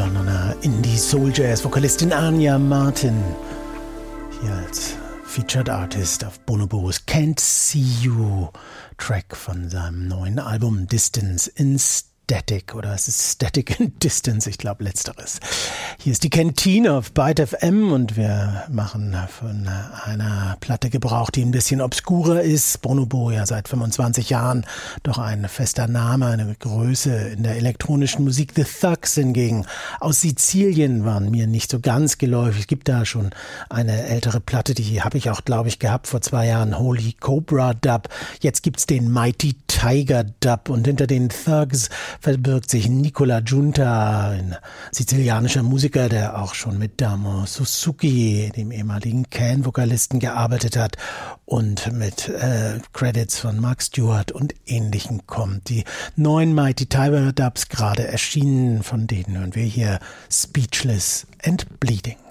Londoner Indie-Soul-Jazz-Vokalistin Anya Martin. Hier als Featured Artist auf Bonobos Can't See You, Track von seinem neuen Album Distance in Static, oder es ist Static in Distance, ich glaube letzteres. Hier ist die Kantine auf Byte FM und wir machen von einer Platte Gebrauch, die ein bisschen obskurer ist. Bonobo ja seit 25 Jahren doch ein fester Name, eine Größe in der elektronischen Musik. The Thugs hingegen aus Sizilien waren mir nicht so ganz geläufig. Es gibt da schon eine ältere Platte, die habe ich auch, glaube ich, gehabt vor 2 Jahren, Holy Cobra Dub. Jetzt gibt's den Mighty Tiger Dub und hinter den Thugs verbirgt sich Nicola Giunta, ein sizilianischer Musiker, der auch schon mit Damo Suzuki, dem ehemaligen Can-Vokalisten, gearbeitet hat und mit Credits von Mark Stewart und Ähnlichem kommt. Die neuen Mighty Tiger Dubs gerade erschienen, von denen hören wir hier Speechless and Bleeding.